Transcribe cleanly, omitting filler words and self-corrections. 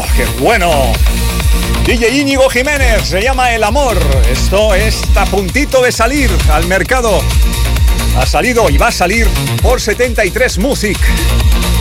¡Qué bueno! DJ Íñigo Jiménez, se llama El Amor. Esto está a puntito de salir al mercado. Ha salido y va a salir por 73 Music.